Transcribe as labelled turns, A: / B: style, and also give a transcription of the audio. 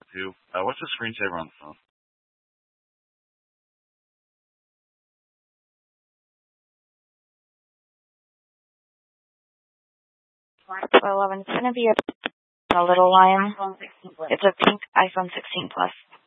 A: too. What's the screensaver on the phone?
B: For 11, it's going to be a little lion. It's a pink iPhone 16 Plus.